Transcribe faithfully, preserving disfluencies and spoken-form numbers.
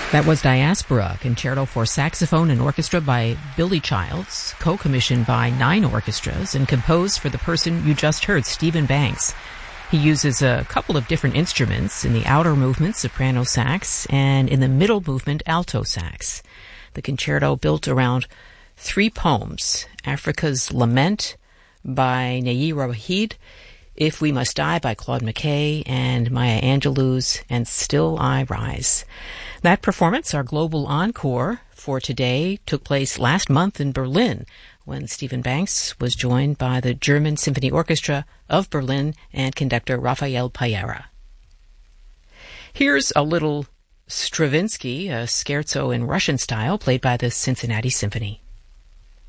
That was Diaspora, concerto for saxophone and orchestra by Billy Childs, co-commissioned by nine orchestras and composed for the person you just heard, Stephen Banks. He uses a couple of different instruments, in the outer movement, soprano sax, and in the middle movement, alto sax. The concerto built around three poems: Africa's Lament by Nayirah Waheed, If We Must Die by Claude McKay, and Maya Angelou's And Still I Rise. That performance, our global encore for today, took place last month in Berlin when Stephen Banks was joined by the German Symphony Orchestra of Berlin and conductor Rafael Payera. Here's a little Stravinsky, a scherzo in Russian style played by the Cincinnati Symphony.